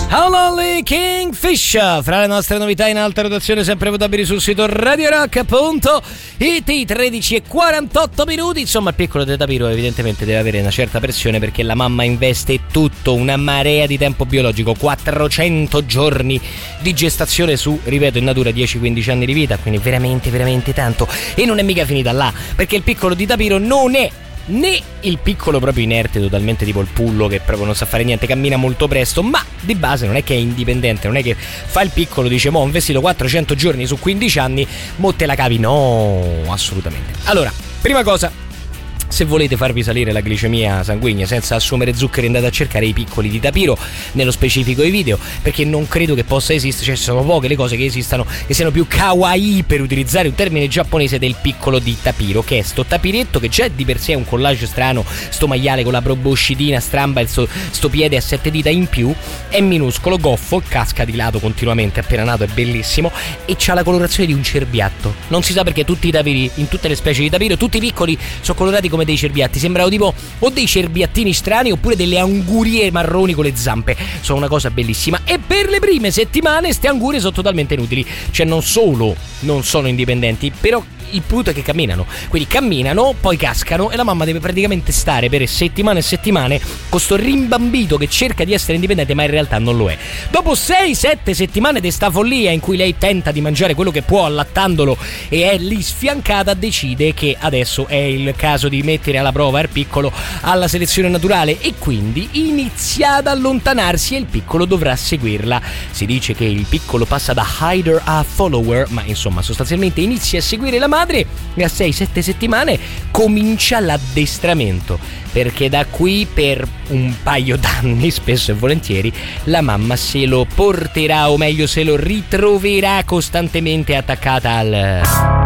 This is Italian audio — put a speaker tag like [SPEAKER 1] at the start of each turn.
[SPEAKER 1] Lonely Kingfish, fra le nostre novità in alta rotazione sempre votabili sul sito Radio Rock, appunto. IT 13:48. Insomma, il piccolo di Tapiro evidentemente deve avere una certa pressione, perché la mamma investe tutto, una marea di tempo biologico, 400 giorni di gestazione su, ripeto, in natura 10-15 anni di vita, quindi veramente veramente tanto. E non è mica finita là, perché il piccolo di Tapiro non è né il piccolo proprio inerte, totalmente tipo il pullo che proprio non sa fare niente, cammina molto presto, ma di base non è che è indipendente, non è che fa il piccolo, dice mo' ho investito 400 giorni su 15 anni, mo' te la cavi, no, assolutamente. Allora, prima cosa, se volete farvi salire la glicemia sanguigna senza assumere zuccheri, andate a cercare i piccoli di Tapiro, nello specifico i video, perché non credo che possa esistere, cioè sono poche le cose che esistano che siano più kawaii, per utilizzare un termine giapponese, del piccolo di Tapiro, che è sto tapiretto che già di per sé è un collage strano, sto maiale con la proboscidina stramba, sto piede a 7 dita in più, è minuscolo, goffo, casca di lato continuamente, appena nato è bellissimo e c'ha la colorazione di un cerbiatto. Non si sa perché tutti i tapiri, in tutte le specie di tapiro, tutti i piccoli sono colorati come dei cerbiatti, sembrano tipo o dei cerbiattini strani oppure delle angurie marroni con le zampe. Sono una cosa bellissima, e per le prime settimane ste angurie sono totalmente inutili, cioè non solo non sono indipendenti, però il punto è che camminano, quindi camminano, poi cascano e la mamma deve praticamente stare per settimane e settimane con sto rimbambito che cerca di essere indipendente ma in realtà non lo è. Dopo 6-7 settimane di sta follia in cui lei tenta di mangiare quello che può allattandolo e è lì sfiancata, decide che adesso è il caso di mettere alla prova il piccolo alla selezione naturale e quindi inizia ad allontanarsi e il piccolo dovrà seguirla. Si dice che il piccolo passa da hider a follower, ma insomma sostanzialmente inizia a seguire la madre e a 6-7 settimane comincia l'addestramento, perché da qui per un paio d'anni spesso e volentieri la mamma se lo porterà, o meglio se lo ritroverà costantemente attaccata al